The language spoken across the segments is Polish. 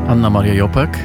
Anna Maria Jopek.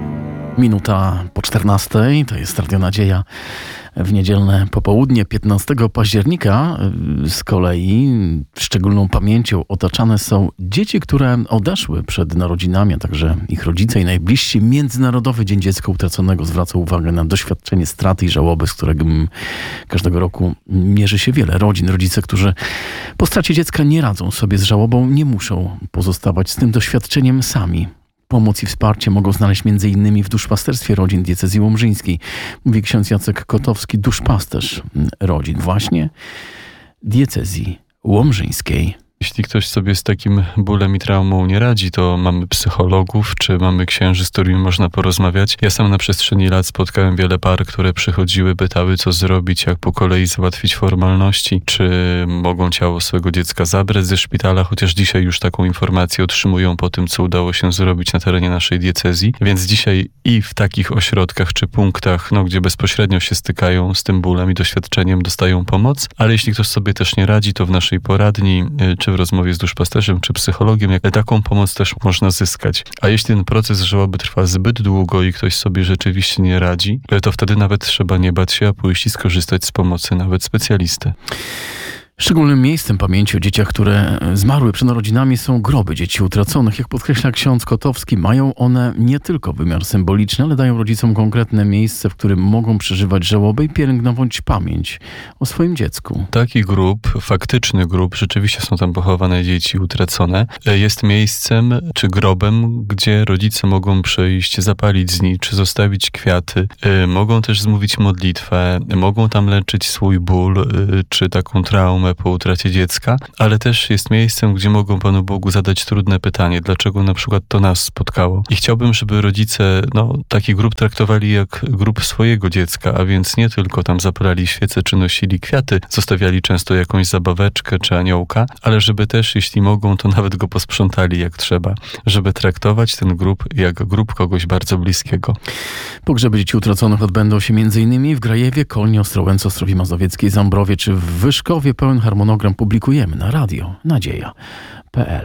Minuta po 14. To jest Radio Nadzieja w niedzielne popołudnie 15 października. Z kolei szczególną pamięcią otaczane są dzieci, które odeszły przed narodzinami, a także ich rodzice i najbliżsi. Międzynarodowy Dzień Dziecka Utraconego zwraca uwagę na doświadczenie straty i żałoby, z którego każdego roku mierzy się wiele rodzin. Rodzice, którzy po stracie dziecka nie radzą sobie z żałobą, nie muszą pozostawać z tym doświadczeniem sami. Pomoc i wsparcie mogą znaleźć m.in. w duszpasterstwie rodzin diecezji łomżyńskiej. Mówi ksiądz Jacek Kotowski, duszpasterz rodzin właśnie diecezji łomżyńskiej. Jeśli ktoś sobie z takim bólem i traumą nie radzi, to mamy psychologów, czy mamy księży, z którymi można porozmawiać. Ja sam na przestrzeni lat spotkałem wiele par, które przychodziły, pytały, co zrobić, jak po kolei załatwić formalności, czy mogą ciało swojego dziecka zabrać ze szpitala, chociaż dzisiaj już taką informację otrzymują po tym, co udało się zrobić na terenie naszej diecezji. Więc dzisiaj i w takich ośrodkach czy punktach, gdzie bezpośrednio się stykają z tym bólem i doświadczeniem, dostają pomoc, ale jeśli ktoś sobie też nie radzi, to w naszej poradni, czy w rozmowie z duszpasterzem, czy psychologiem, jak taką pomoc też można zyskać. A jeśli ten proces żałoby trwa zbyt długo i ktoś sobie rzeczywiście nie radzi, to wtedy nawet trzeba nie bać się, a pójść i skorzystać z pomocy nawet specjalisty. Szczególnym miejscem pamięci o dzieciach, które zmarły przed narodzinami, są groby dzieci utraconych. Jak podkreśla ksiądz Kotowski, mają one nie tylko wymiar symboliczny, ale dają rodzicom konkretne miejsce, w którym mogą przeżywać żałobę i pielęgnować pamięć o swoim dziecku. Taki grób, faktyczny grób, rzeczywiście są tam pochowane dzieci utracone, jest miejscem czy grobem, gdzie rodzice mogą przyjść, zapalić znicz, zostawić kwiaty, mogą też zmówić modlitwę, mogą tam leczyć swój ból, czy taką traumę po utracie dziecka, ale też jest miejscem, gdzie mogą Panu Bogu zadać trudne pytanie, dlaczego na przykład to nas spotkało. I chciałbym, żeby rodzice taki grób traktowali jak grób swojego dziecka, a więc nie tylko tam zapalali świece, czy nosili kwiaty, zostawiali często jakąś zabaweczkę, czy aniołka, ale żeby też, jeśli mogą, to nawet go posprzątali jak trzeba, żeby traktować ten grób jak grób kogoś bardzo bliskiego. Pogrzeby dzieci utraconych odbędą się m.in. w Grajewie, Kolnie, Ostrołęce, Ostrowi Mazowieckiej, Zambrowie czy w Wyszkowie. Pełen harmonogram publikujemy na radio nadzieja.pl.